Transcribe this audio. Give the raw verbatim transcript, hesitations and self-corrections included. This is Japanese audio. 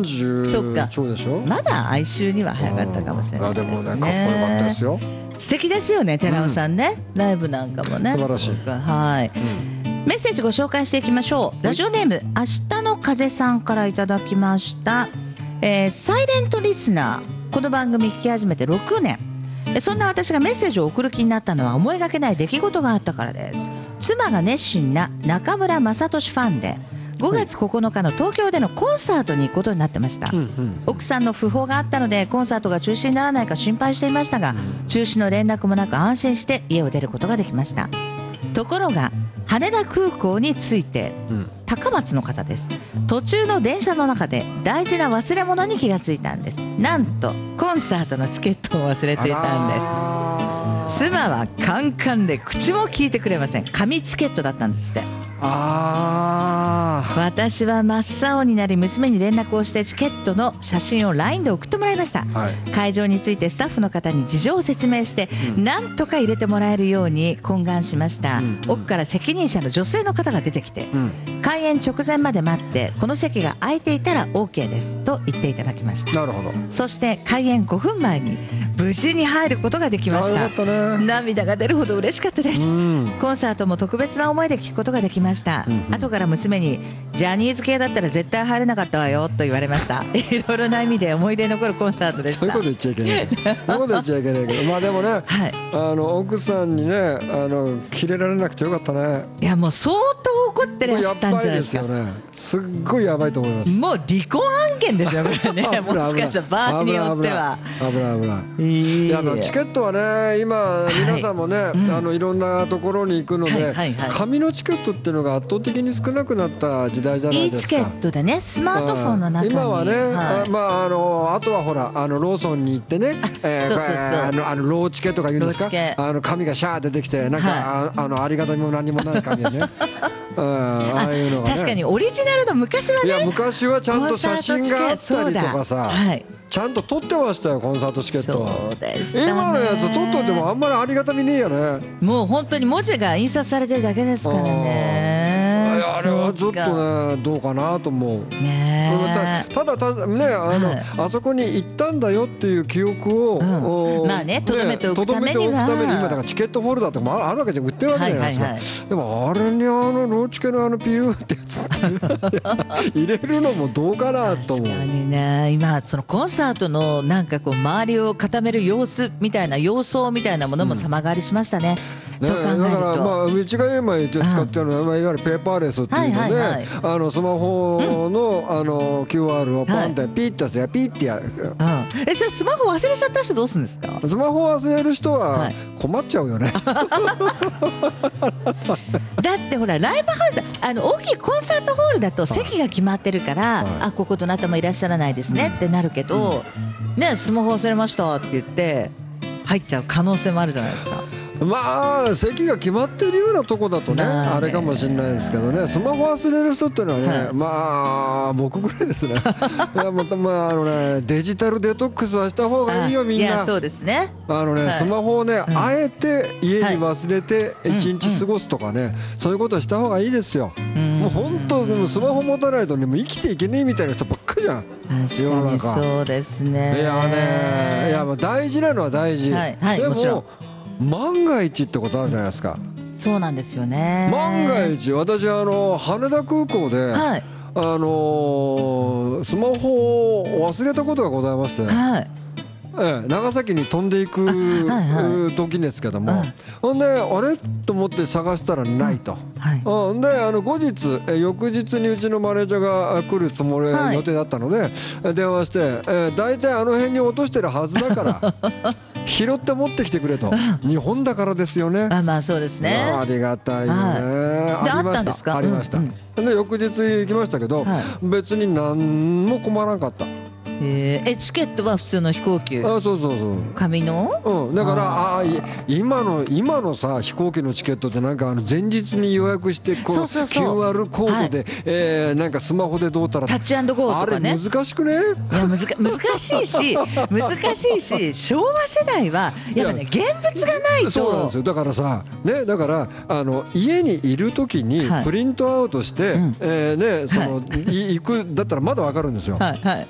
んじゅうちょいでしょ。 まだ哀愁には早かったかもしれないですね。 でもね、かっこよかったですよ。 素敵ですよね、寺尾さんね、うん、ライブなんかもね素晴らしい。 はい、うん、メッセージご紹介していきましょう。ラジオネーム明日の風さんからいただきました、えー、サイレントリスナー、この番組聞き始めてろくねん、そんな私がメッセージを送る気になったのは思いがけない出来事があったからです。妻が熱心な中村雅俊ファンでごがつここのかの東京でのコンサートに行くことになってました、うんうん、奥さんの訃報があったのでコンサートが中止にならないか心配していましたが、中止の連絡もなく安心して家を出ることができました。ところが羽田空港に着いて、うん、高松の方です。途中の電車の中で大事な忘れ物に気がついたんです。なんとコンサートのチケットを忘れていたんです。妻はカンカンで口も聞いてくれません。紙チケットだったんですって。 あー、 私は真っ青になり娘に連絡をしてチケットの写真を ライン で送ってもらいました、はい、会場についてスタッフの方に事情を説明して、うん、なんとか入れてもらえるように懇願しました、うん、奥から責任者の女性の方が出てきて、うん、開演直前まで待ってこの席が空いていたら オーケー ですと言っていただきました。 なるほど。 そして開演ごふんまえに無事に入ることができました。 ね、 涙が出るほど嬉しかったです、うん、コンサートも特別な思いで聞くことができました、うんうん、後から娘にジャニーズ系だったら絶対入れなかったわよと言われましたいろいろな意味で思い出に残るコンサートでした。 そういうこと言っちゃいけないそういうこと言っちゃいけないけどまあでもね、はい、あの奥さんにねあのキレられなくてよかったね。 いやもう相当怒ってらっしゃったんじゃないですか。 やばいですよね。すっごいやばいと思います。 もう離婚案件ですよこれねもしかしたら場合によっては危ない危ない。いやあのチケットはね今皆さんもね、はい、うん、あのいろんなところに行くので、はいはいはい、紙のチケットっていうのが圧倒的に少なくなった時代じゃないですか。 いいチケットでねスマートフォンの中に今はね、 はい、 あまああのあとはほらあのローソンに行ってね、えー、そうそうそうあのあのローチケとか言うんですか、あの紙がシャー出てきてなんか、はい、あ, あのありがたみも何もない紙でねうん、ああいうのがね、 確かにオリジナルの昔はね、 いや昔はちゃんと写真があったりとかさ、はい、ちゃんと撮ってましたよコンサートチケット。 そうでしたね。 今のやつ撮っといてもあんまりありがたみねえよね。 もう本当に文字が印刷されてるだけですからね。 あれはちょっとねどうかなと思うね。 ただただねあの、はい、あそこに行ったんだよっていう記憶を、 うん、まあね留めておくためには、 ね、今だからチケットホルダーとかもあるわけじゃ売ってるわけじゃないですか、はいはいはい、でもあれにあのローチケのあのピューってやつ入れるのもどうかなと思う。 確かにね今そのコンサートのなんかこう周りを固める様子みたいな様相みたいなものも様変わりしましたね、うん、そう考えると、ね、だからまあうちが今使ってるのは、まあ、いわゆるペーパーレスっていうので、はいはいはい、あのスマホの、うん、あの キューアール をポンってピッとしてピッてやる、 うん、えそれスマホ忘れちゃった人どうするんですか。 スマホ忘れる人は困っちゃうよね、 はい、だってほらライブハウスあの大きいコンサートホールだと席が決まってるから、はい、あここどなたもいらっしゃらないですね、うん、ってなるけど、うん、ねスマホ忘れましたって言って入っちゃう可能性もあるじゃないですか。 まあ席が決まってるようなとこだとねあれかもしれないですけどね、スマホ忘れる人っていうのはね、はい、まあ僕ぐらいですねいやまたまああのねデジタルデトックスはした方がいいよみんな。 いやそうですねあのね、はい、スマホをね、うん、あえて家に忘れて一日過ごすとかね、はい、そういうことした方がいいですよ、うん、もう本当スマホ持たないとねもう生きていけねえみたいな人ばっかりじゃん。 確かにそうですね。 いやねいやまあ大事なのは大事、はいはい、でも、もちろん万が一ってことあるじゃないですか。 そうなんですよね。 万が一私あの羽田空港で、はい、あのー、スマホを忘れたことがございまして、はい、ええ、長崎に飛んでいく、はいはい、時ですけども、はい、ほんであれと思って探したらないと、はい、であの後日翌日にうちのマネージャーが来るつもり、はい、予定だったので電話して、えー、大体あの辺に落としてるはずだから拾って持ってきてくれと日本だからですよね。 あまあそうですね。 ありがたいよね、 はい、 ありました。ありました、うんうん、で翌日行きましたけど、はい、別に何も困らなかった。 えー、チケットは普通の飛行機。 あそうそうそう紙の、 うん、だからああ今の今のさ飛行機のチケットってなんかあの前日に予約してこうそうそうそう キューアール コードで、はい、えー、なんかスマホでどうたらタッチアンドゴーとかね。 あれ難しくね。 いや難難しいし難しいし昭和世代はやっぱね現物がないと。 そうなんですよ。だからさねだからあの家にいる時にプリントアウトして、はい、えー、ねその、はい、行くだったらまだわかるんですよ。はいはい